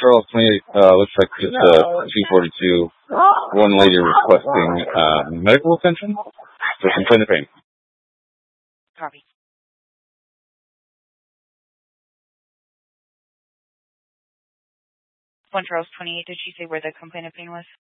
Charles 28, looks like it's 242. One lady requesting medical attention for complaint of pain. Copy. One Charles 28, did she say where the complaint of pain was?